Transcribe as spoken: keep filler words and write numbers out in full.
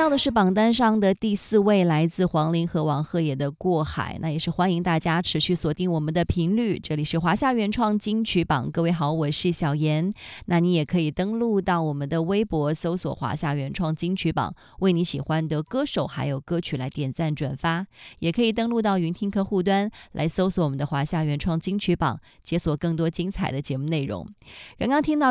到的是榜单上的第四位，来自黄龄和王鹤野的《过海》。那也是欢迎大家持续锁定我们的频率，这里是华夏原创金曲榜。各位好，我是小妍。那你也可以登录到我们的微博，搜索华夏原创金曲榜，为你喜欢的歌手还有歌曲来点赞转发。也可以登录到云听客户端来搜索我们的华夏原创金曲榜，解锁更多精彩的节目内容。刚刚听到